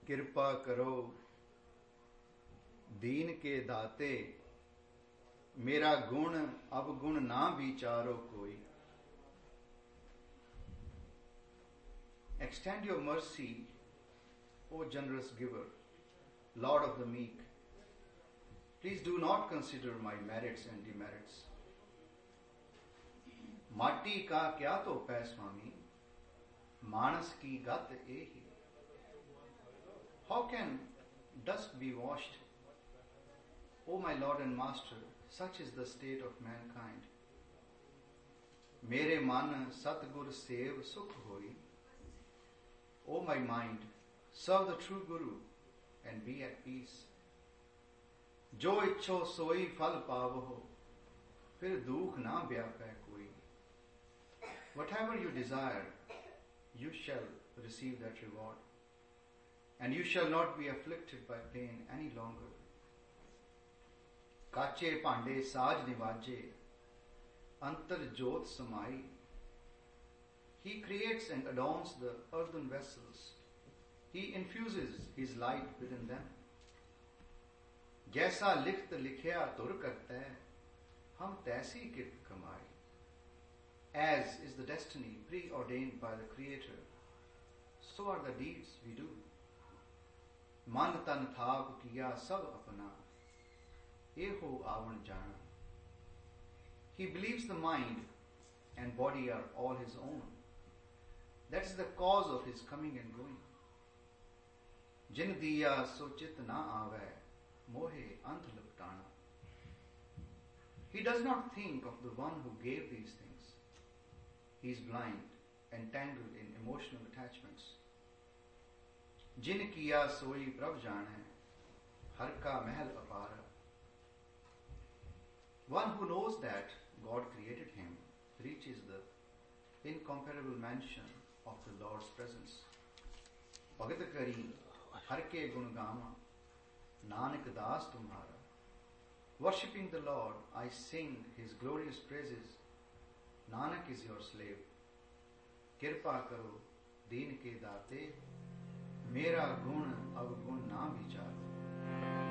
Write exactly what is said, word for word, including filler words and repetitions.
कृपा करो दीन के दाते, मेरा गुण अवगुण ना विचारो कोई. Extend your mercy, O generous giver, Lord of the meek. Please do not consider my merits and demerits. माटी का क्या तो पै स्वामी, मानस की गत एही. How can dust be washed? O my Lord and Master, such is the state of mankind. मेरे मन सतगुर सेव सुख होई. O my mind, serve the true Guru and be at peace. जो इच्छो सोई फल पावो, फिर दुख ना व्यापै कोई. Whatever you desire, you shall receive that reward, and you shall not be afflicted by pain any longer. काचे भांडे साज निवाजे, अंतर जोत समाई. He creates and adorns the earthen vessels. He infuses his light within them. जैसा लिखत लिखया तुर करता है, हम तैसी कित कमाई. As is the destiny preordained by the Creator, so are the deeds we do. मन तन थाप किया सब अपना, एहो आवन जाना. He believes the mind and body are all his own. That is the cause of his coming and going. जिन दिया सो चित ना आवे, मोहे अंत लपटाना. He does not think of the one who gave these things. He is blind, entangled in emotional attachments. जिन किया सोई प्रभ जाने, हर का महल अपार. One who knows that God created him reaches the incomparable mansion of the Lord's presence. Bhagat kari har ke gun gama, Nanak das tumhara. Worshipping the Lord, I sing his glorious praises. Nanak is your slave. Kirpa karo deen ke daate, mera gun avgun na vichar.